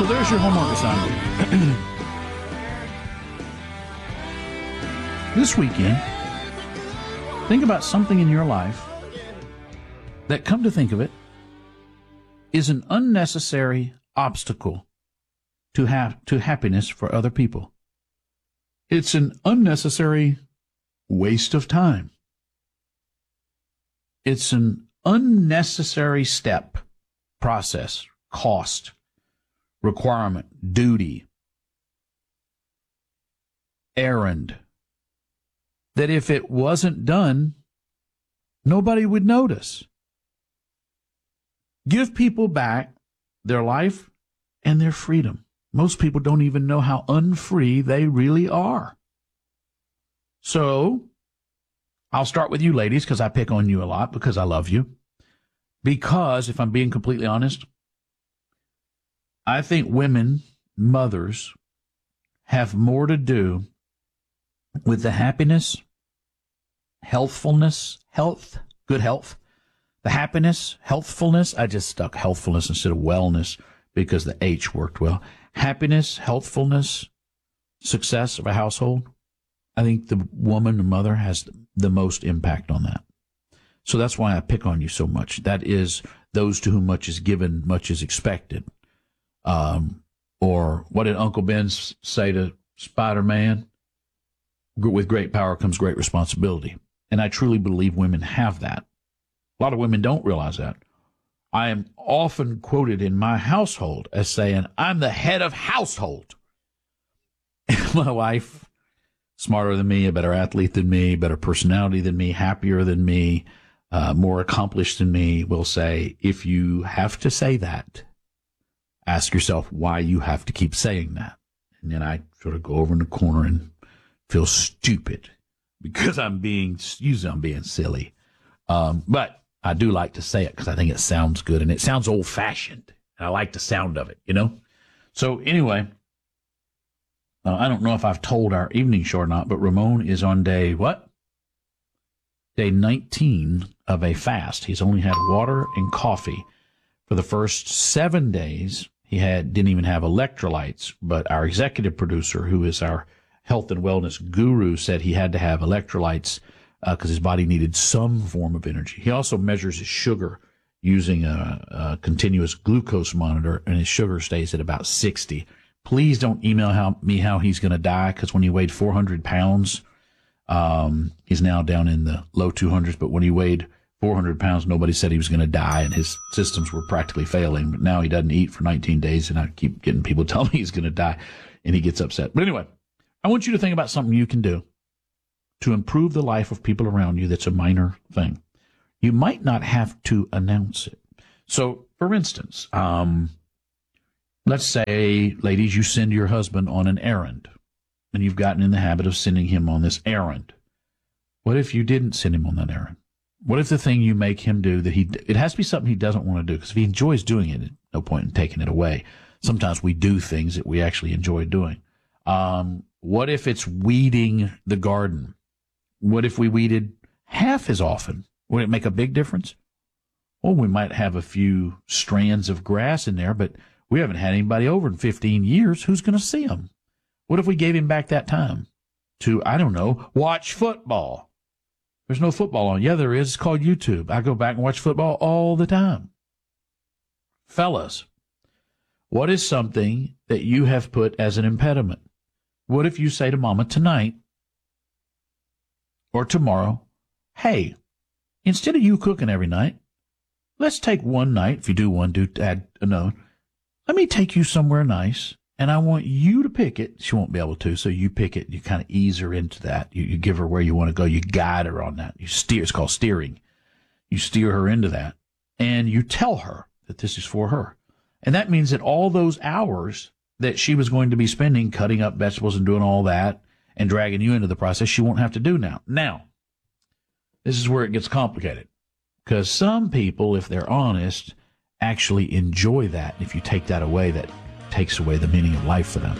So there's your homework assignment. This weekend, think about something in your life that, come to think of it, is an unnecessary obstacle to happiness for other people. It's an unnecessary waste of time. It's an unnecessary step, process, cost, requirement, duty, errand, that if it wasn't done, nobody would notice. Give people back their life and their freedom. Most people don't even know how unfree they really are. So, I'll start with you ladies, because I pick on you a lot, because I love you. Because, if I'm being completely honest, I think women, mothers, have more to do with the happiness, good health, the happiness, healthfulness. I just stuck healthfulness instead of wellness because the H worked well. Happiness, healthfulness, success of a household. I think the woman, the mother, has the most impact on that. So that's why I pick on you so much. That is, those to whom much is given, much is expected. Or what did Uncle Ben say to Spider-Man? With great power comes great responsibility. And I truly believe women have that. A lot of women don't realize that. I am often quoted in my household as saying, I'm the head of household. My wife, smarter than me, a better athlete than me, better personality than me, happier than me, more accomplished than me, will say, if you have to say that, ask yourself why you have to keep saying that. And then I sort of go over in the corner and feel stupid because I'm being silly. But I do like to say it because I think it sounds good and it sounds old fashioned. And I like the sound of it, you know? So anyway, I don't know if I've told our evening show or not, but Ramon is on day what? Day 19 of a fast. He's only had water and coffee for the first 7 days. He didn't even have electrolytes, but our executive producer, who is our health and wellness guru, said he had to have electrolytes because his body needed some form of energy. He also measures his sugar using a continuous glucose monitor, and his sugar stays at about 60. Please don't email me how he's going to die, because when he weighed 400 pounds, he's now down in the low 200s, but when he weighed 400 pounds, nobody said he was going to die, and his systems were practically failing. But now he doesn't eat for 19 days, and I keep getting people telling me he's going to die, and he gets upset. But anyway, I want you to think about something you can do to improve the life of people around you that's a minor thing. You might not have to announce it. So, for instance, let's say, ladies, you send your husband on an errand, and you've gotten in the habit of sending him on this errand. What if you didn't send him on that errand? What if the thing you make him do, it has to be something he doesn't want to do, because if he enjoys doing it, no point in taking it away. Sometimes we do things that we actually enjoy doing. What if it's weeding the garden? What if we weeded half as often? Would it make a big difference? Well, we might have a few strands of grass in there, but we haven't had anybody over in 15 years. Who's going to see them? What if we gave him back that time to, I don't know, watch football? There's no football on. Yeah, there is. It's called YouTube. I go back and watch football all the time. Fellas, what is something that you have put as an impediment? What if you say to Mama tonight or tomorrow, hey, instead of you cooking every night, let's take one night. If you do one, add another. Let me take you somewhere nice, and I want you to pick it. She won't be able to, so you pick it. You kind of ease her into that. You give her where you want to go. You guide her on that. You steer. It's called steering. You steer her into that, and you tell her that this is for her. And that means that all those hours that she was going to be spending cutting up vegetables and doing all that and dragging you into the process, she won't have to do now. Now, this is where it gets complicated, because some people, if they're honest, actually enjoy that. If you take that away, that takes away the meaning of life for them.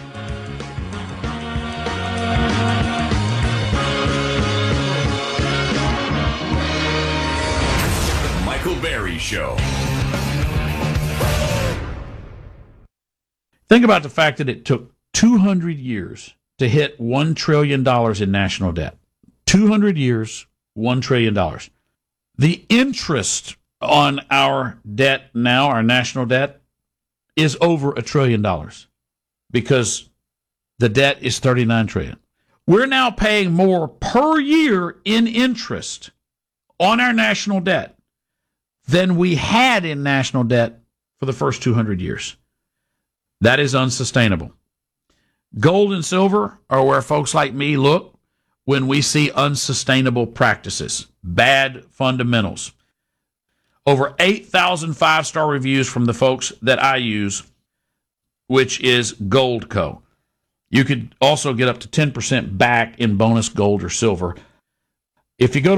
The Michael Berry Show. Think about the fact that it took 200 years to hit $1 trillion in national debt. 200 years, $1 trillion. The interest on our debt now, our national debt, is over $1 trillion because the debt is $39 trillion. We're now paying more per year in interest on our national debt than we had in national debt for the first 200 years. That is unsustainable. Gold and silver are where folks like me look when we see unsustainable practices, bad fundamentals. Over 8,000 five-star reviews from the folks that I use, which is Goldco. You could also get up to 10% back in bonus gold or silver if you go to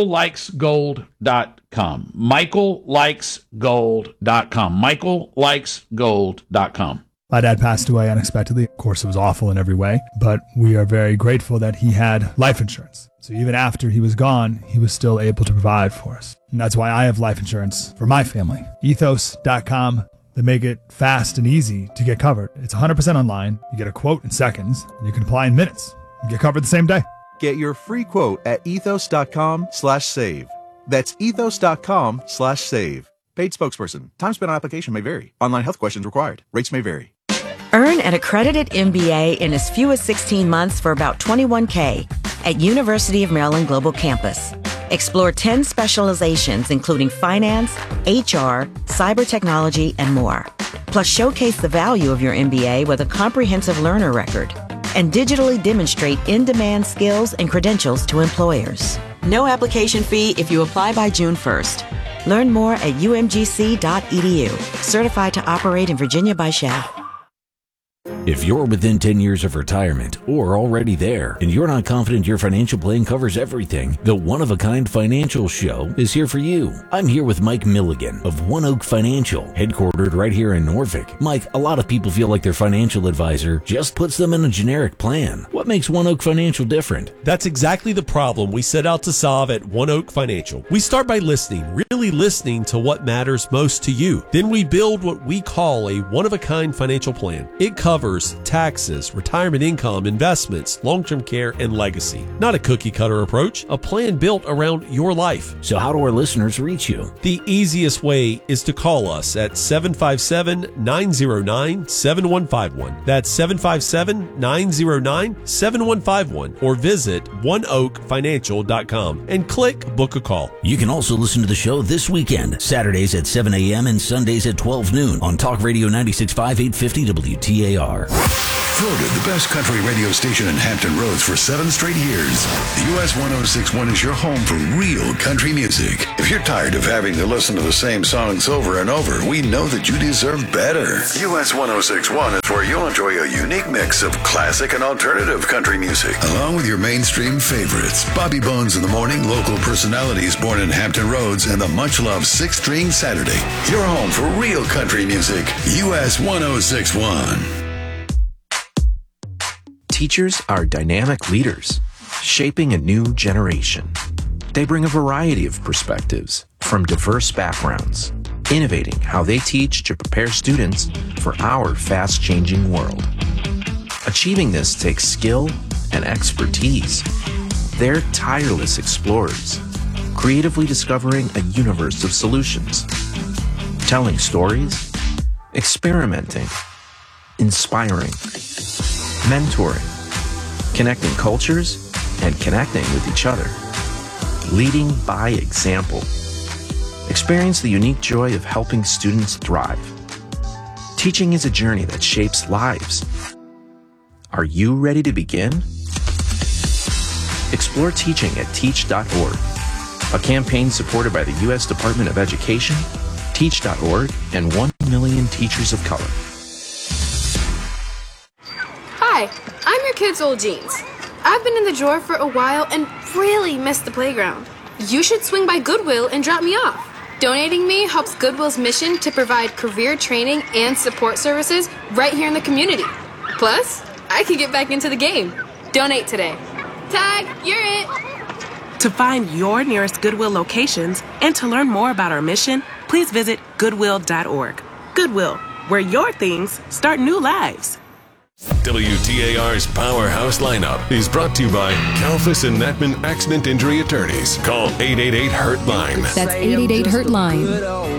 michaellikesgold.com. michaellikesgold.com. michaellikesgold.com. My dad passed away unexpectedly. Of course, it was awful in every way, but we are very grateful that he had life insurance. So even after he was gone, he was still able to provide for us. And that's why I have life insurance for my family. Ethos.com. They make it fast and easy to get covered. It's 100% online. You get a quote in seconds, and you can apply in minutes. You get covered the same day. Get your free quote at ethos.com/save. That's ethos.com/save. Paid spokesperson. Time spent on application may vary. Online health questions required. Rates may vary. Earn an accredited MBA in as few as 16 months for about $21K at University of Maryland Global Campus. Explore 10 specializations, including finance, HR, cyber technology, and more. Plus, showcase the value of your MBA with a comprehensive learner record and digitally demonstrate in-demand skills and credentials to employers. No application fee if you apply by June 1st. Learn more at umgc.edu. Certified to operate in Virginia by Shell. If you're within 10 years of retirement or already there and you're not confident your financial plan covers everything, the One of a Kind Financial Show is here for you. I'm here with Mike Milligan of One Oak Financial, headquartered right here in Norfolk. Mike, a lot of people feel like their financial advisor just puts them in a generic plan. What makes One Oak Financial different? That's exactly the problem we set out to solve at One Oak Financial. We start by listening, really listening to what matters most to you. Then we build what we call a one-of-a-kind financial plan. It covers taxes, retirement income, investments, long-term care, and legacy. Not a cookie-cutter approach, a plan built around your life. So how do our listeners reach you? The easiest way is to call us at 757-909-7151. That's 757-909-7151. Or visit oneoakfinancial.com and click Book a Call. You can also listen to the show this weekend, Saturdays at 7 a.m. and Sundays at 12 noon on Talk Radio 96.5 850 WTAR. Voted the best country radio station in Hampton Roads for 7 straight years. US 106.1 is your home for real country music. If you're tired of having to listen to the same songs over and over, we know that you deserve better. US 106.1 is where you'll enjoy a unique mix of classic and alternative country music, along with your mainstream favorites. Bobby Bones in the morning, local personalities born in Hampton Roads, and the much-loved 6-String Saturday. Your home for real country music. US 106.1. Teachers are dynamic leaders, shaping a new generation. They bring a variety of perspectives from diverse backgrounds, innovating how they teach to prepare students for our fast-changing world. Achieving this takes skill and expertise. They're tireless explorers, creatively discovering a universe of solutions, telling stories, experimenting, inspiring, mentoring, connecting cultures, and connecting with each other. Leading by example. Experience the unique joy of helping students thrive. Teaching is a journey that shapes lives. Are you ready to begin? Explore teaching at teach.org, a campaign supported by the U.S. Department of Education, Teach.org, and 1 million teachers of color. Hi, I'm your kid's old jeans. I've been in the drawer for a while and really missed the playground. You should swing by Goodwill and drop me off. Donating me helps Goodwill's mission to provide career training and support services right here in the community. Plus, I can get back into the game. Donate today. Tag, you're it. To find your nearest Goodwill locations and to learn more about our mission, please visit goodwill.org. Goodwill, where your things start new lives. WTAR's Powerhouse Lineup is brought to you by Kalfas and Natman Accident Injury Attorneys. Call 888-HURT-LINE. That's 888-HURT-LINE.